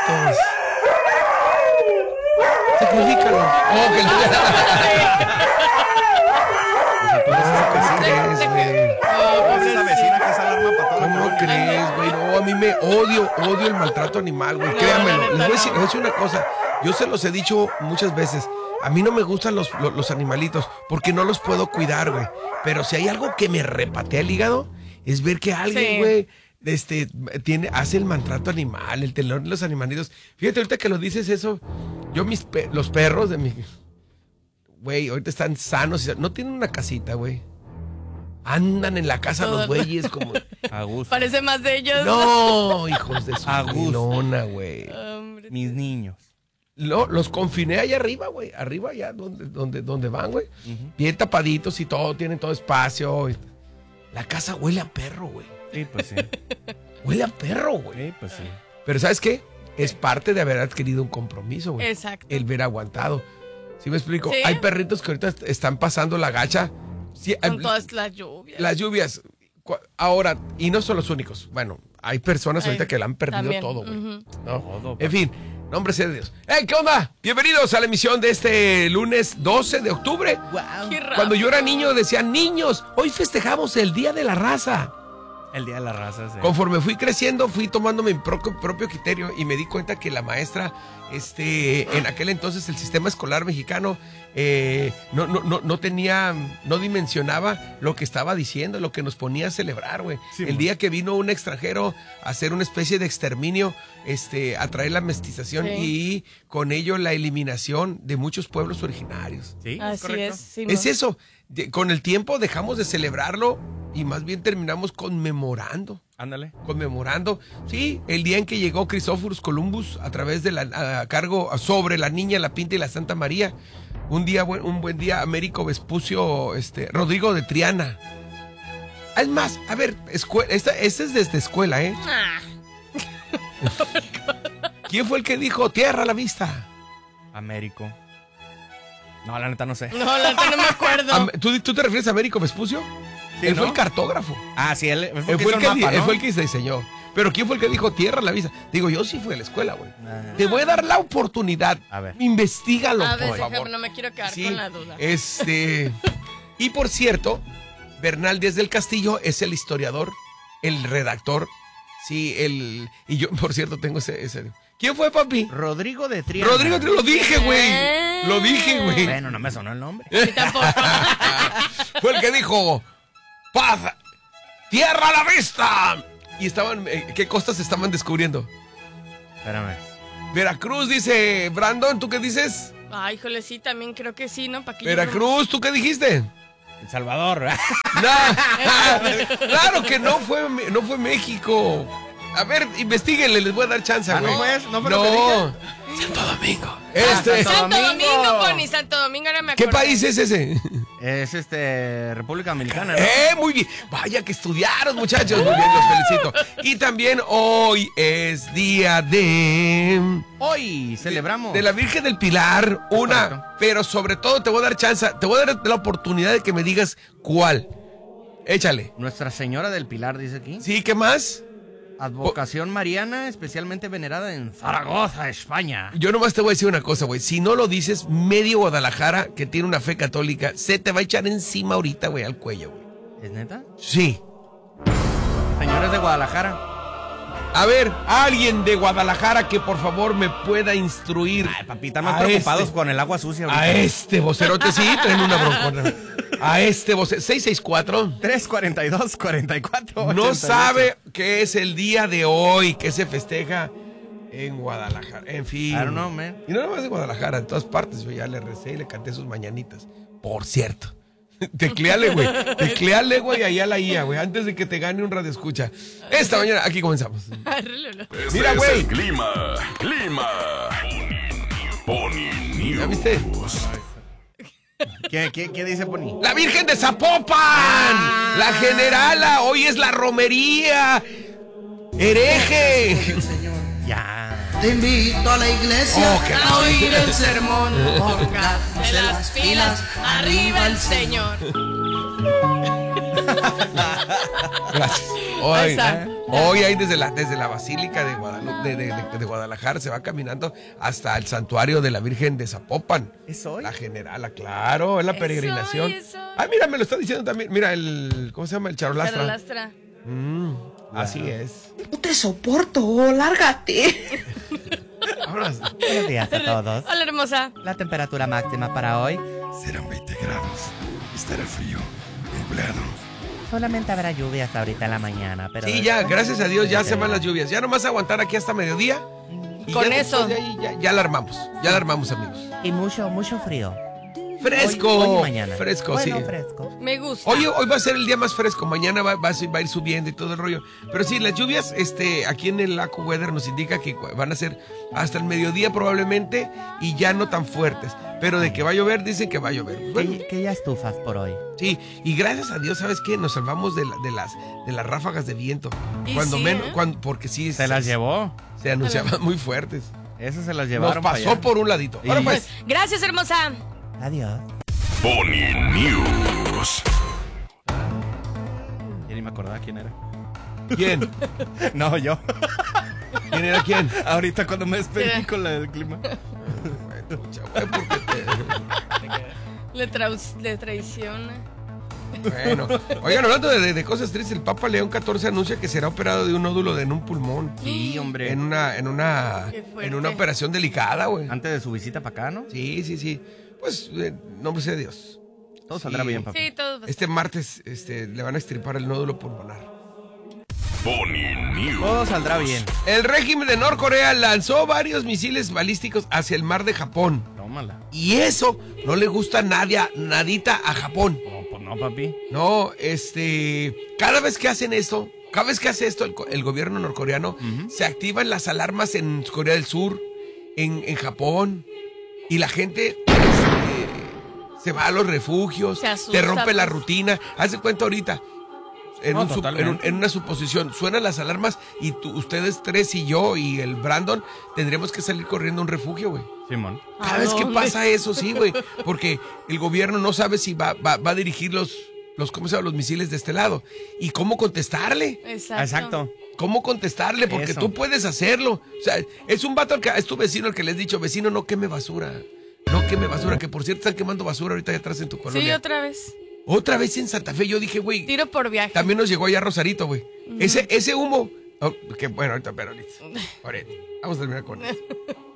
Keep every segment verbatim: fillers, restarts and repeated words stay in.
animalitos. Sacrifícalos. Oh, que esa vecina que es alarma para todo. ¿Cómo crees, güey? No, a mí me odio, odio el maltrato animal, güey. Créanmelo. Les voy a decir, les voy a decir una cosa. Yo se los he dicho muchas veces. A mí no me gustan los, los, los animalitos porque no los puedo cuidar, güey. Pero si hay algo que me repatea el hígado, es ver que alguien, güey, sí. este, tiene, hace el maltrato animal, el tenor de los animalitos. Fíjate, ahorita que lo dices eso, yo mis pe- los perros de mi... Güey, ahorita están sanos. No tienen una casita, güey. Andan en la casa todo los güeyes como... A gusto. Parece más de ellos. No, hijos de su A gusto. pilona, güey. Hombre. Mis niños. Lo, los confiné allá arriba, güey. Arriba allá donde, donde, donde van, güey. Uh-huh. Bien tapaditos y todo, tienen todo espacio. La casa huele a perro, güey. Sí, pues sí. Huele a perro, güey. Sí, pues sí. Pero ¿sabes qué? Es parte de haber adquirido un compromiso, güey. Exacto. El ver aguantado. ¿Sí me explico? ¿Sí? Hay perritos que ahorita están pasando la gacha. Sí, Con hay, todas las lluvias. Las lluvias. Ahora, y no son los únicos. Bueno, hay personas ahorita Ay, que la han perdido también. todo, güey. Uh-huh. ¿No? Todo, en fin, nombre sea de Dios. ¡Hey, qué onda! Bienvenidos a la emisión de este lunes doce de octubre. Wow. Qué Cuando yo era niño decían, niños, hoy festejamos el Día de la Raza. El Día de la Raza, sí. Conforme fui creciendo, fui tomando mi propio, propio criterio y me di cuenta que la maestra, este, en aquel entonces el sistema escolar mexicano eh, no, no, no, no tenía, no dimensionaba lo que estaba diciendo, lo que nos ponía a celebrar, güey. Sí, el man. día que vino un extranjero a hacer una especie de exterminio, este, a traer la mestización sí. y con ello la eliminación de muchos pueblos originarios. Sí, así correcto. es. Sí, es eso. De, con el tiempo dejamos de celebrarlo y más bien terminamos conmemorando. Ándale. Conmemorando, sí, el día en que llegó Cristóforos Columbus a través de la, a cargo sobre la Niña, la Pinta y la Santa María. Un día, un buen día, Américo Vespucio, este, Rodrigo de Triana. Es más, a ver, escuela, esta, esta es desde escuela, ¿eh? Ah. ¿Quién fue el que dijo tierra a la vista? Américo. No, la neta no sé. No, la neta no me acuerdo. Am, ¿tú, ¿Tú te refieres a Américo Vespucio? Sí, él ¿no? fue el cartógrafo. Ah, sí, él, él, fue, él, fue, el que, mapa, él ¿no? fue el que se diseñó. Pero ¿quién fue el que dijo tierra a la vista? Digo, yo sí fui a la escuela, güey. Ah. Te voy a dar la oportunidad. A ver. Investígalo, a ver, por déjame, favor. No me quiero quedar sí, con la duda. Este... Y por cierto, Bernal Díaz del Castillo es el historiador, el redactor. Sí, el... Y yo, por cierto, tengo ese... ese... ¿Quién fue, papi? Rodrigo de Triana. Rodrigo, lo dije, güey. Lo dije, güey. Bueno, no me sonó el nombre. Sí, tampoco. Fue el que dijo, paz, tierra a la vista. Y estaban, eh, ¿qué costas estaban descubriendo? Espérame. Veracruz, dice Brandon, ¿tú qué dices? Ay, híjole, sí, también creo que sí, ¿no? ¿Pa' Veracruz, ¿tú qué dijiste? El Salvador. No, claro que no fue, no fue México. A ver, investiguenle, les voy a dar chance, güey. Ah, no es, no fue no. lo que dije. Santo Domingo. Este. Ah, Santo Domingo, Connie, Santo Domingo, ahora me acuerdo. ¿Qué país es ese? Es este, República Dominicana, ¿no? Eh, muy bien. Vaya que estudiaron, muchachos. Muy bien, los felicito. Y también hoy es día de... Hoy celebramos. De, de la Virgen del Pilar, una. Correcto. Pero sobre todo te voy a dar chance, te voy a dar la oportunidad de que me digas cuál. Échale. Nuestra Señora del Pilar, dice aquí. Sí, ¿qué más? Advocación mariana, especialmente venerada en Zaragoza, España. Yo nomás te voy a decir una cosa, güey. Si no lo dices, medio Guadalajara, que tiene una fe católica, se te va a echar encima ahorita, güey, al cuello, güey. ¿Es neta? Sí. Señores de Guadalajara. A ver, alguien de Guadalajara que por favor me pueda instruir. Ay, papi, están más preocupados este, con el agua sucia ahorita. A este vocerote, sí, traen una broncona. A este vocerote, seis seis cuatro tres cuatro dos, cuatro cuatro ochenta y ocho. No sabe qué es el día de hoy, que se festeja en Guadalajara. En fin. I don't know, man. Y no nomás en Guadalajara, en todas partes. Yo ya le recé y le canté sus mañanitas. Por cierto. Tecleale, güey. Tecleale, güey, allá a la I A, güey. Antes de que te gane un radio escucha. Esta mañana, aquí comenzamos. Este Mira, güey. Clima, clima. Pony News. ¿Ya viste? ¿Qué, qué, qué dice Pony? La Virgen de Zapopan. Ah. La generala. Hoy es la romería. Hereje. Ya. Te invito a la iglesia oh, a oír el sermón. Póngase las pilas, arriba el Señor. Gracias. Ahí Hoy, está. ¿eh? Hoy hay desde la, desde la Basílica de, Guadalu- de, de, de- de Guadalajara, se va caminando hasta el santuario de la Virgen de Zapopan. ¿Es hoy? La generala, claro, es la Es peregrinación. hoy, es hoy. Ah, mira, me lo está diciendo también. Mira, el, ¿cómo se llama? El charolastra. Charolastra. Mm, así es. No te soporto, lárgate. Ahora Buenos días a todos. Hola, hermosa. La temperatura máxima para hoy, Serán veinte grados. Estará frío, nublado. solamente habrá lluvias ahorita en la mañana, pero... sí, ya, gracias a Dios, ya se van las lluvias. Ya nomás aguantar aquí hasta mediodía. y Con ya eso. después de ahí ya, ya la armamos. Ya la armamos, amigos. Y mucho, mucho frío. Fresco. Hoy, hoy y mañana. Fresco, bueno, sí. fresco. Me gusta. Hoy, hoy va a ser el día más fresco, mañana va, va, a- va a ir subiendo y todo el rollo. Pero sí, las lluvias, este, aquí en el AccuWeather nos indica que van a ser hasta el mediodía probablemente y ya no tan fuertes. Pero de que va a llover, dicen que va a llover. Bueno, Que, que ya estufas por hoy. sí, y gracias a Dios, ¿sabes qué? Nos salvamos de, la- de las, de las ráfagas de viento. Y Cuando sí, menos, ¿eh? cuando, porque sí, Se las llevó. se anunciaban muy fuertes. Eso se las Nos llevaron para pasó allá. por un ladito. Ahora Y- pues, Gracias, hermosa. Adiós. Pony News. Ya ni me acordaba quién era. ¿quién? No, yo. ¿Quién era quién? Ahorita cuando me despedí Sí. con la del clima. Pucha, güey, porque te- Le, traus- le traiciona. Bueno, oigan, hablando de, de- de cosas tristes, el Papa León catorce anuncia que será operado de un nódulo de en un pulmón. Sí, hombre. En una, en una, Qué fuerte. en una operación delicada, güey. Antes de su visita para acá, ¿no? Sí, sí, sí. Pues, eh, nombre sea Dios. Todo saldrá Sí. bien, papi. Sí, todo. Este martes, este, le van a extirpar el nódulo pulmonar. Pony News. Todo saldrá bien. El régimen de Norcorea lanzó varios misiles balísticos hacia el mar de Japón. Tómala. Y eso no le gusta a nadie, nadita a Japón. No, pues no, papi. No, este, cada vez que hacen esto, cada vez que hace esto el, co- el gobierno norcoreano, Ujú. se activan las alarmas en Corea del Sur, en, en Japón, y la gente este, se va a los refugios, Se asusta, te rompe la pues. rutina. Haz de cuenta ahorita, en, No, un sup- totalmente. en un- en una suposición, suenan las alarmas y tú- ustedes tres y yo y el Brandon tendremos que salir corriendo a un refugio, güey. Simón. Cada ¿A vez que dónde? pasa eso, sí, güey. Porque el gobierno no sabe si va, va, va a dirigir los, los, ¿cómo se llama? Los misiles de este lado. Y cómo contestarle. Exacto. Exacto. ¿Cómo contestarle? Porque Eso. tú puedes hacerlo. O sea, es un vato, al que- es tu vecino el que le has dicho, vecino, no queme basura. No queme basura, que por cierto están quemando basura ahorita allá atrás en tu Sí, colonia. otra vez. Otra vez en Santa Fe, yo dije, güey, Tiro por viaje. también nos llegó allá Rosarito, güey. Ese, ese humo. Oh, que bueno, ahorita, pero ahorita. Ahorita. Vamos a terminar con eso.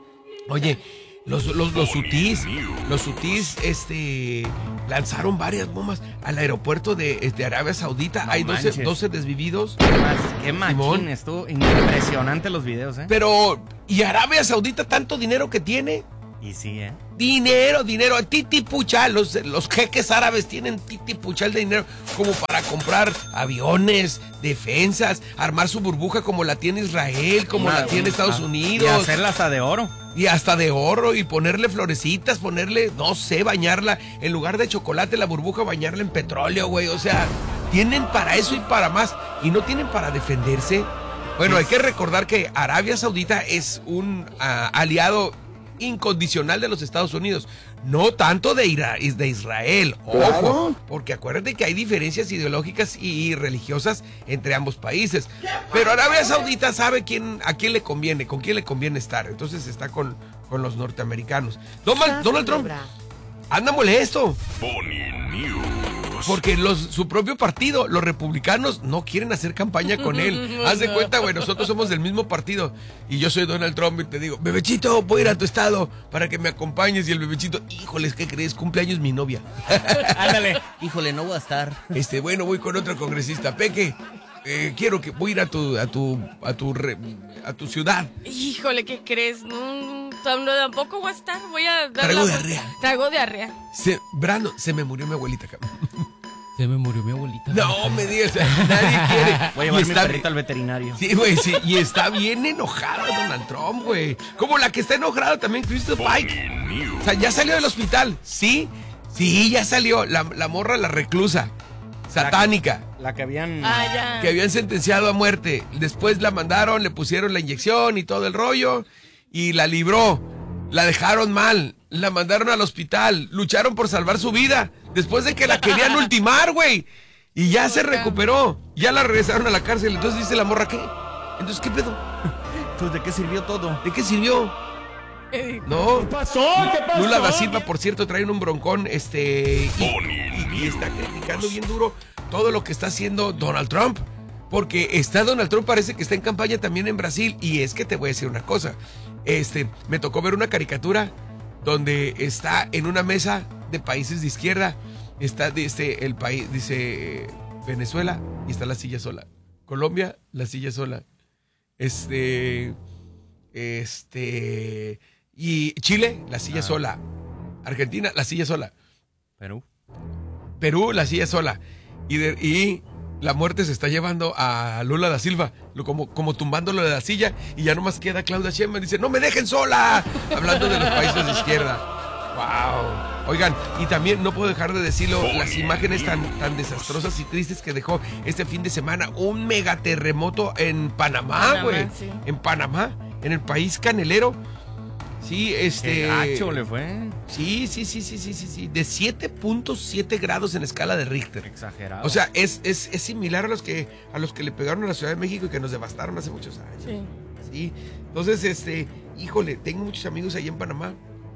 Oye, los, los, los sutís, los sutís, este, lanzaron varias bombas al aeropuerto de, de Arabia Saudita. No Hay doce, manches. doce desvividos. Qué, más, qué machín. Simón. Estuvo impresionante los videos, ¿eh? Pero, ¿y Arabia Saudita tanto dinero que tiene? Y sí, ¿eh? Dinero, dinero, titipuchal, los, los jeques árabes tienen titipuchal de dinero como para comprar aviones, defensas, armar su burbuja como la tiene Israel, como la tiene Estados Ah, Unidos. Y hacerla hasta de oro. Y hasta de oro y ponerle florecitas, ponerle, no sé, bañarla, en lugar de chocolate la burbuja, bañarla en petróleo, güey. O sea, tienen para eso y para más. Y no tienen para defenderse. Bueno, hay que recordar que Arabia Saudita es un ah, aliado incondicional de los Estados Unidos, no tanto de, Ira- de Israel, ojo, porque acuérdate que hay diferencias ideológicas y religiosas entre ambos países, pero Arabia Saudita sabe quién, a quién le conviene, con quién le conviene estar, entonces está con, con los norteamericanos. Donald, Donald Trump anda molesto, Pony News. porque los, su propio partido, los republicanos, no quieren hacer campaña con él. Haz de cuenta, güey, nosotros somos del mismo partido. Y yo soy Donald Trump y te digo, bebechito, voy a ir a tu estado para que me acompañes. Y el bebechito, híjoles, ¿qué crees? Cumpleaños mi novia. Ándale. Híjole, no voy a estar. Este, bueno, voy con otro congresista. Peque, eh, quiero que voy a ir a tu, a tu, a tu, re- a tu ciudad. Híjole, ¿qué crees? No, tam- no, tampoco voy a estar. Voy a dar Traigo la- diarrea. Traigo diarrea. Se, Brandon, se me murió mi abuelita, cabrón. Se me murió mi abuelita. No me digas, nadie quiere. Voy a Y llevar mi está- perrito al veterinario. Sí, güey, sí, y está bien enojado Donald Trump, güey. Como la que está enojada también, Crystal Pike. O sea, ya salió del hospital, ¿sí? Sí, ya salió. La, la morra, la reclusa, satánica, La que habían... Ah, ya. que habían sentenciado a muerte. Después la mandaron, le pusieron la inyección y todo el rollo, y la libró. La dejaron mal, la mandaron al hospital, lucharon por salvar su vida, después de que la querían ultimar, güey. Y ya se Acá. recuperó. Ya la regresaron a la cárcel. Entonces dice la morra, ¿qué? Entonces, ¿qué pedo? Entonces, ¿de qué sirvió todo? ¿De qué sirvió? No. ¿Qué pasó? ¿Qué pasó? Lula da Silva, por cierto, trae un broncón, este, y, y está criticando bien duro todo lo que está haciendo Donald Trump. Porque está Donald Trump, parece que está en campaña también en Brasil. Y es que te voy a decir una cosa. Este, me tocó ver una caricatura donde está en una mesa de países de izquierda. Está, dice, el país, dice Venezuela, y está la silla sola. Colombia, la silla sola. Este, este, y Chile, la silla ah. sola. Argentina, la silla sola. Perú. Perú, la silla sola. Y, de, y la muerte se está llevando a Lula da Silva, como, como tumbándolo de la silla, y ya nomás queda Claudia Sheinbaum, dice, ¡no me dejen sola! Hablando de los países de izquierda. ¡Wow! Oigan, y también no puedo dejar de decirlo, las imágenes tan, tan desastrosas y tristes que dejó este fin de semana un megaterremoto en Panamá, güey. Sí. En Panamá, en el país canelero. Sí, este... ¿Qué gacho le fue? Sí, sí, sí, sí, sí, sí, sí. De siete punto siete grados en escala de Richter. Exagerado. O sea, es, es, es similar a los que a los que le pegaron a la Ciudad de México y que nos devastaron hace muchos años. Sí. Sí. Entonces, este, híjole, tengo muchos amigos ahí en Panamá.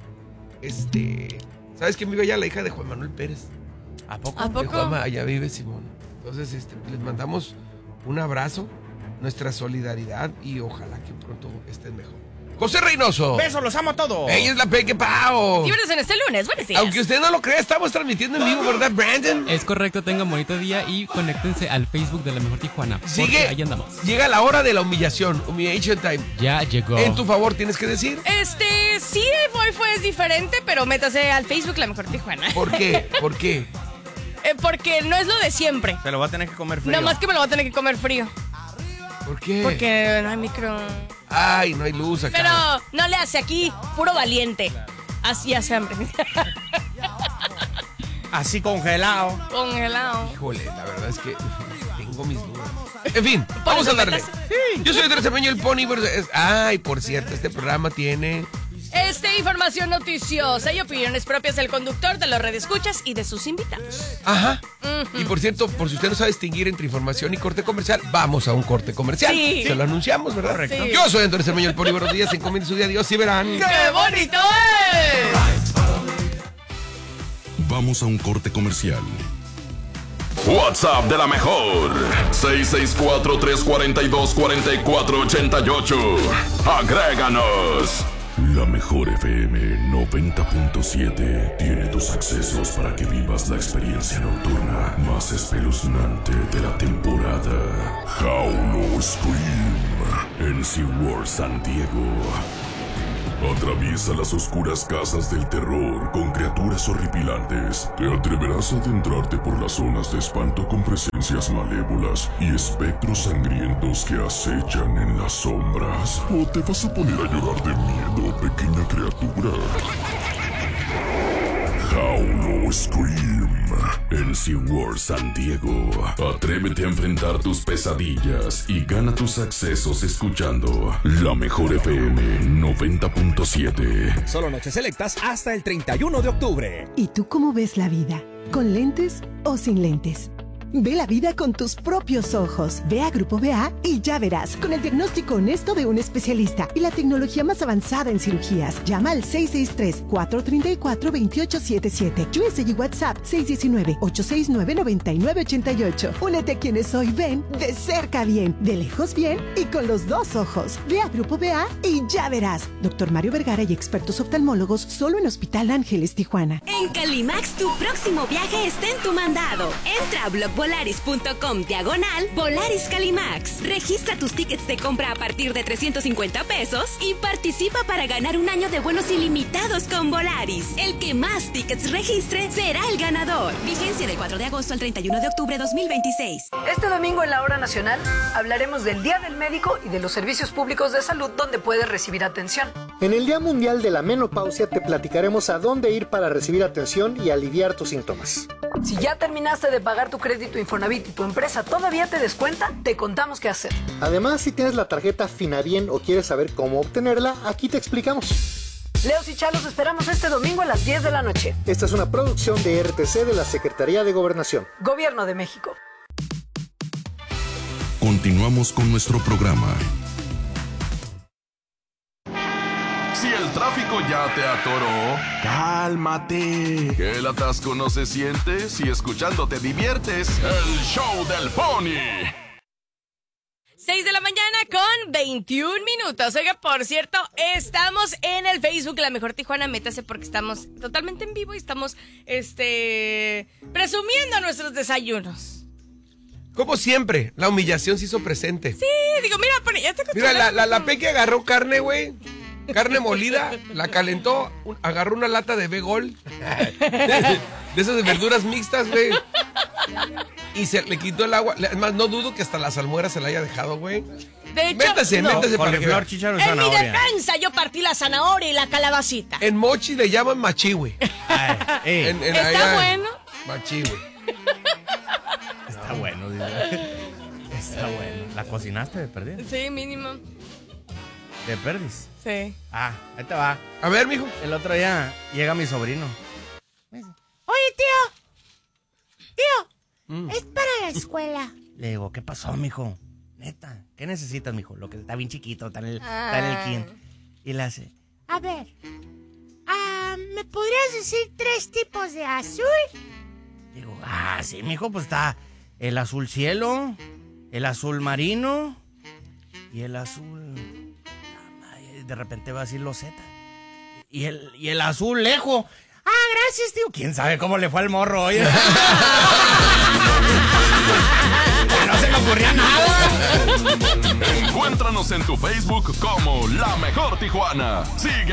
Este, ¿sabes quién vive allá? La hija de Juan Manuel Pérez. ¿A poco? ¿A De poco? Juanma, allá vive Simón. Entonces, este, les mandamos un abrazo, nuestra solidaridad y ojalá que pronto estén mejor. José Reynoso. Besos, los amo a todos. Ella es la Peque Pao. Diviértanse en este lunes, buenos días. Aunque usted no lo crea, estamos transmitiendo en vivo, ¿verdad, Brandon? Es correcto, tengan bonito día y conéctense al Facebook de La Mejor Tijuana. Sigue, ahí andamos. Llega la hora de la humillación, humiliation time. Ya llegó. En tu favor, tienes que decir. Este, sí, el Wi-Fi es diferente, pero métase al Facebook La Mejor Tijuana. ¿Por qué? ¿Por qué? Eh, porque no es lo de siempre. Se lo va a tener que comer frío. Nada más que me lo voy a tener que comer frío. ¿Por qué? Porque no hay micro. Ay, no hay luz acá. Pero no le hace aquí, puro valiente. Así hace hambre. Así congelado. Congelado. Híjole, la verdad es que tengo mis dudas. En fin, vamos a darle. Yo soy Andrés Cermeño, el Pony. Pero es... Ay, por cierto, este programa tiene... Este, información noticiosa y opiniones propias del conductor, de los radioescuchas y de sus invitados. Ajá. Uh-huh. Y por cierto, por si usted no sabe distinguir entre información y corte comercial, vamos a un corte comercial. Sí. Se lo anunciamos, ¿verdad? Correcto. Sí. Yo soy Andrés Cermeño, el Pony. Buenos días, encomienden su día a Dios y verán. ¡Qué bonito es! Vamos a un corte comercial. WhatsApp de la mejor seis seis cuatro, tres cuatro dos, cuatro cuatro ocho ocho. Agréganos. La mejor F M noventa punto siete tiene tus accesos para que vivas la experiencia nocturna más espeluznante de la temporada. Howl Scream en SeaWorld San Diego. Atraviesa las oscuras casas del terror con criaturas horripilantes. Te atreverás a adentrarte por las zonas de espanto con presencias malévolas y espectros sangrientos que acechan en las sombras. ¿O te vas a poner a llorar de miedo, pequeña criatura? Howl Scream en SeaWorld San Diego. Atrévete a enfrentar tus pesadillas y gana tus accesos escuchando La Mejor F M noventa punto siete. Solo noches selectas hasta el treinta y uno de octubre. ¿Y tú cómo ves la vida? ¿Con lentes o sin lentes? Ve la vida con tus propios ojos. Ve a Grupo B A y ya verás, con el diagnóstico honesto de un especialista y la tecnología más avanzada en cirugías. Llama al seis seis tres, cuatro tres cuatro, dos ocho siete siete. U S y WhatsApp seis uno nueve, ocho seis nueve, nueve nueve ocho ocho. Únete a quienes hoy ven de cerca bien, de lejos bien y con los dos ojos. Ve a Grupo B A y ya verás. Doctor Mario Vergara y expertos oftalmólogos solo en Hospital Ángeles, Tijuana. En Calimax, tu próximo viaje está en tu mandado. Entra a blog Volaris punto com diagonal Volaris Calimax. Registra tus tickets de compra a partir de trescientos cincuenta pesos y participa para ganar un año de vuelos ilimitados con Volaris. El que más tickets registre será el ganador. Vigencia del cuatro de agosto al treinta y uno de octubre de dos mil veintiséis. Este domingo en la Hora Nacional hablaremos del Día del Médico y de los servicios públicos de salud donde puedes recibir atención. En el Día Mundial de la Menopausia te platicaremos a dónde ir para recibir atención y aliviar tus síntomas. Si ya terminaste de pagar tu crédito Infonavit y tu empresa todavía te descuenta, te contamos qué hacer. Además, si tienes la tarjeta Finabien o quieres saber cómo obtenerla, aquí te explicamos. Leos y Chalos esperamos este domingo a las diez de la noche. Esta es una producción de R T C de la Secretaría de Gobernación. Gobierno de México. Continuamos con nuestro programa. Si el tráfico ya te atoró, cálmate. Que el atasco no se siente si escuchando te diviertes. El show del Pony. seis de la mañana con veintiún minutos. Oiga, por cierto, estamos en el Facebook La Mejor Tijuana. Métase porque estamos totalmente en vivo y estamos este presumiendo nuestros desayunos. Como siempre, la humillación se hizo presente. Sí, digo, mira, pero ya te Mira, la, la, la Peque agarró carne, güey. Carne molida, la calentó, un, agarró una lata de B-Gol. De, de esas de verduras mixtas, güey. Y se le quitó el agua. Es más, no dudo que hasta la salmuera se la haya dejado, güey. De hecho, métase, no. métase para Coliflor, que chícharo y En mi zanahoria. defensa, yo partí la zanahoria y la calabacita. En Mochi le llaman machi, güey. Ay, ey, En- en ¿Está allá- bueno? Machi, güey. está bueno, dice. Está bueno. ¿La cocinaste de perdiz? Sí, mínimo. ¿De perdiz? Sí. Ah, ahí te va. A ver, mijo. El otro día llega mi sobrino. Oye, tío. Tío, es para la escuela. Le digo, ¿qué pasó, mijo? Neta, ¿qué necesitas, mijo? Lo que está bien chiquito, está en el, está en el kin. Y le hace, A ver. Ah, ¿me podrías decir tres tipos de azul? digo, ah, sí, mijo, pues está el azul cielo, el azul marino y el azul... Ay, de repente va a decir los Z. Y el, y el azul lejos. Ah, gracias, tío. ¿Quién sabe cómo le fue al morro hoy? No se me ocurría nada. Encuéntranos en tu Facebook como La Mejor Tijuana. Sigue